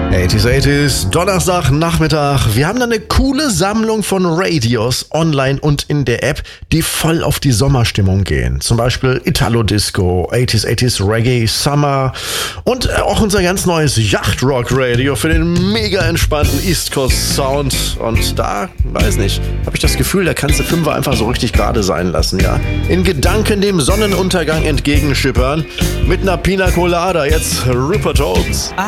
80s, Donnerstag, Nachmittag. Wir haben da eine coole Sammlung von Radios online und in der App, die voll auf die Sommerstimmung gehen. Zum Beispiel Italo Disco, 80s Reggae, Summer und auch unser ganz neues Yachtrock Radio für den mega entspannten East Coast Sound. Und da, weiß nicht, habe ich das Gefühl, da kannst du Fünfer einfach so richtig gerade sein lassen, ja? In Gedanken dem Sonnenuntergang entgegenschippern mit einer Pina Colada, jetzt Rupert Holmes.